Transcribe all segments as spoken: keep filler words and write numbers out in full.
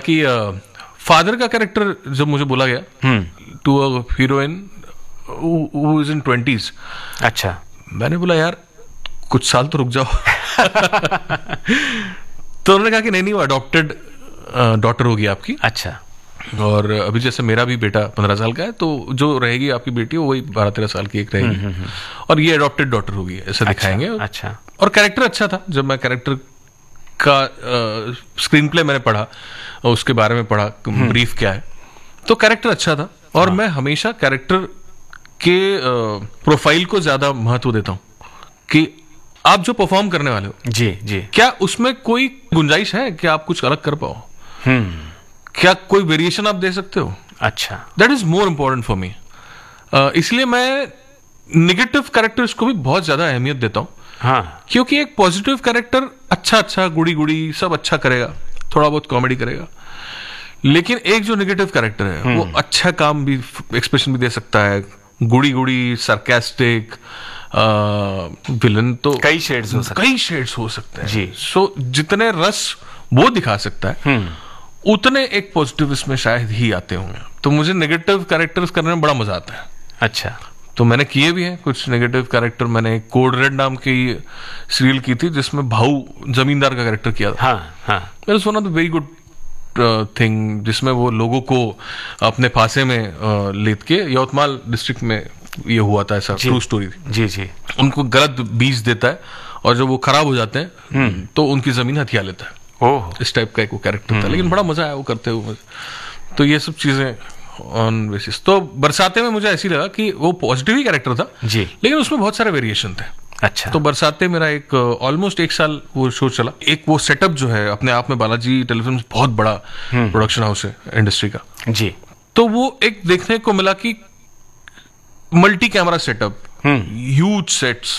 बाकी फादर का कैरेक्टर जब मुझे बोला गया to a heroine who is in twenties, अच्छा, मैंने बोला यार कुछ साल तो रुक जाओ। तो उन्होंने कहा कि नहीं नहीं वो अडॉप्टेड डॉटर होगी आपकी। अच्छा, और अभी जैसे मेरा भी बेटा पंद्रह साल का है, तो जो रहेगी आपकी बेटी वही बारह तेरह साल की एक रहेगी, और ये अडॉप्टेड डॉटर होगी, ऐसा दिखाएंगे। अच्छा, और कैरेक्टर अच्छा था। जब मैं कैरेक्टर का स्क्रीन प्ले मैंने पढ़ा, उसके बारे में पढ़ा ब्रीफ क्या है, तो कैरेक्टर अच्छा था। और मैं हमेशा कैरेक्टर के प्रोफाइल को ज्यादा महत्व देता हूँ कि आप जो परफॉर्म करने वाले हो, जी जी, क्या उसमें कोई गुंजाइश है कि आप कुछ अलग कर पाओ, हम्म, क्या कोई वेरिएशन आप दे सकते हो। अच्छा, that is more important for me. इसलिए मैं निगेटिव कैरेक्टर्स को भी बहुत ज्यादा अहमियत देता हूँ। हाँ, क्योंकि एक पॉजिटिव कैरेक्टर अच्छा अच्छा गुड़ी गुड़ी सब अच्छा करेगा, थोड़ा बहुत कॉमेडी करेगा, लेकिन एक जो निगेटिव कैरेक्टर है वो अच्छा काम भी, एक्सप्रेशन भी दे सकता है, गुड़ी गुड़ी सरकास्टिक विलन, तो कई शेड्स हो सकते कई शेड्स हो सकते हैं जी। सो so, जितने रस वो दिखा सकता है उतने एक पॉजिटिव इसमें शायद ही आते होंगे। तो मुझे नेगेटिव कैरेक्टर्स करने में बड़ा मजा आता है। अच्छा, तो मैंने किए भी हैं कुछ नेगेटिव कैरेक्टर। मैंने कोड रेड नाम की सीरियल की थी जिसमें भाऊ जमींदार का कैरेक्टर किया था। हाँ हाँ, that is one of the very good thing, जिसमें वो लोगों को अपने फांसे में uh, लेत के, यवतमाल डिस्ट्रिक्ट में ये हुआ था, ऐसा ट्रू स्टोरी थी। जी जी, उनको गलत बीज देता है और जब वो खराब हो जाते हैं तो उनकी जमीन हथिया लेता है। ओह, इस टाइप का एक वो कैरेक्टर था, लेकिन बड़ा मजा आया वो करते हुए। तो ये सब चीजें ऑन बेसिस। तो बरसाते में मुझे ऐसी लगा कि वो पॉजिटिव ही कैरेक्टर था जी, लेकिन उसमें बहुत सारे वेरिएशन थे। अच्छा, तो बरसाते मेरा एक ऑलमोस्ट एक साल वो शो चला। एक वो सेटअप जो है अपने आप में, बालाजी टेलीफिल्म बहुत बड़ा प्रोडक्शन हाउस है इंडस्ट्री का जी, तो वो एक देखने को मिला कि multi camera setup, huge sets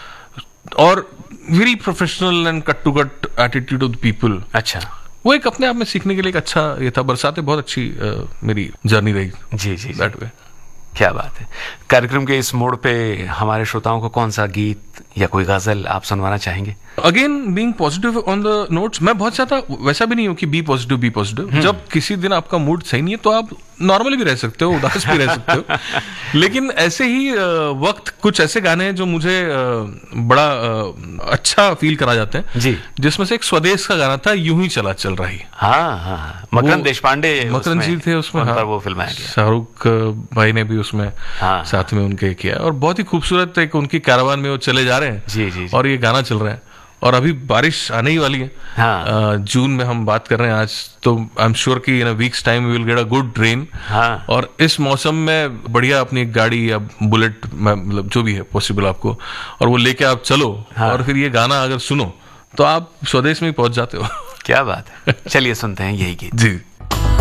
और very professional and cut to cut attitude of the people. अच्छा, वो एक अपने आप में सीखने के लिए एक अच्छा ये था। बरसातें बहुत अच्छी uh, मेरी जर्नी रही। जी जी, दैट वे। क्या बात है। कार्यक्रम के इस मोड़ पे हमारे श्रोताओं को कौन सा गीत या कोई गजल आप सुनवाना चाहेंगे? Again being positive on the notes, मैं बहुत ज्यादा वैसा भी नहीं हूँ कि बी पॉजिटिव बी पॉजिटिव। जब किसी दिन आपका मूड सही नहीं है तो आप नॉर्मली भी रह सकते हो, उदास भी रह सकते हो। लेकिन ऐसे ही वक्त कुछ ऐसे गाने हैं जो मुझे बड़ा अच्छा फील करा जाते हैं जी, जिसमें से एक स्वदेश का गाना था, यूं ही चला चल रही। हाँ हाँ, मकरंद देशपांडे, मकरंद जी थे उसमें, उन हाँ, पर वो फिल्माया गया। शाहरुख भाई ने भी उसमें हाँ, साथ में उनके किया, और बहुत ही खूबसूरत एक उनकी कारवान में वो चले जा रहे हैं जी जी, जी। और ये गाना चल रहा है। और अभी बारिश आने ही वाली है। हाँ, जून में हम बात कर रहे हैं आज, तो आई एम श्योर कि इन अ weeks time we will get a good rain. हाँ, और इस मौसम में बढ़िया अपनी गाड़ी या बुलेट, मतलब जो भी है पॉसिबल आपको, और वो लेके आप चलो। हाँ, और फिर ये गाना अगर सुनो तो आप स्वदेश में ही पहुंच जाते हो। क्या बात है। चलिए सुनते हैं यही गीत। जी।